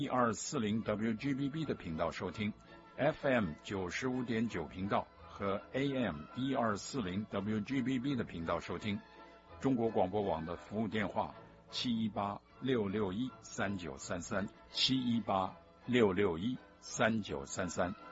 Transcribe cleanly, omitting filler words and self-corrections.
1240 WGBB 的频道收听， FM 95.9频道和 AM 1240 WGBB 的频道收听。中国广播网的服务电话718-661-3933 718-661-3933。